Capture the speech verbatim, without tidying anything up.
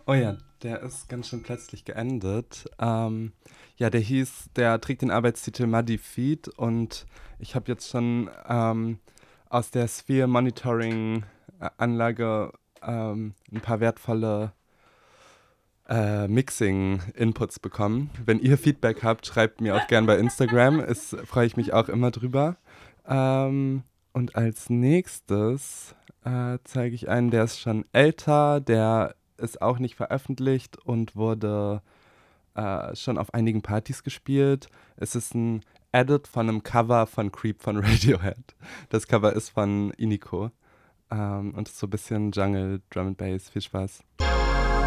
Oh ja, der ist ganz schön plötzlich geendet. Ähm, ja, der hieß, der trägt den Arbeitstitel Muddy Feet und ich habe jetzt schon ähm, aus der Sphere Monitoring äh, Anlage ähm, ein paar wertvolle äh, Mixing-Inputs bekommen. Wenn ihr Feedback habt, schreibt mir auch gern bei Instagram. Es freue ich mich auch immer drüber. Ähm, und als nächstes äh, zeige ich einen, der ist schon älter, der ist auch nicht veröffentlicht und wurde äh, schon auf einigen Partys gespielt. Es ist ein Edit von einem Cover von Creep von Radiohead. Das Cover ist von Iniko ähm, und ist so ein bisschen Jungle, Drum and Bass. Viel Spaß.